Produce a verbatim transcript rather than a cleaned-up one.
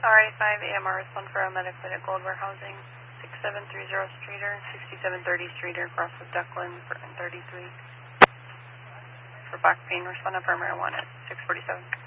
R A five A M R respond for a medical at Gold Warehousing, six seven three zero Streeter, sixty-seven thirty Streeter, across with Duckland and thirty-three. For back pain, respond for marijuana at six forty-seven.